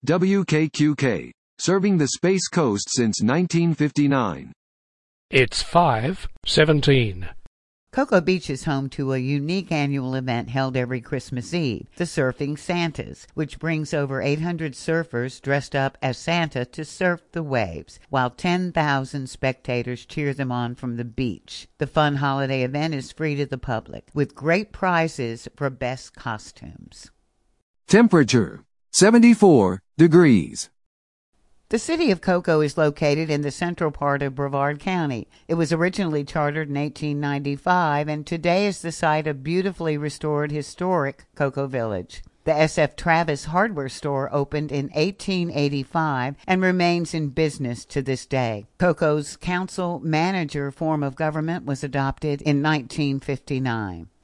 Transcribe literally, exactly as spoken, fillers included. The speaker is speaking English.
W K Q K, serving the Space Coast since nineteen fifty-nine. It's five seventeen. Cocoa Beach is home to a unique annual event held every Christmas Eve, the Surfing Santas, which brings over eight hundred surfers dressed up as Santa to surf the waves, while ten thousand spectators cheer them on from the beach. The fun holiday event is free to the public, with great prizes for best costumes. Temperature, seventy-four degrees. The city of Cocoa is located in the central part of Brevard County. It was originally chartered in eighteen ninety-five and today is the site of beautifully restored historic Cocoa Village. The S F Travis hardware store opened in eighteen eighty-five and remains in business to this day. Cocoa's council-manager form of government was adopted in nineteen fifty-nine.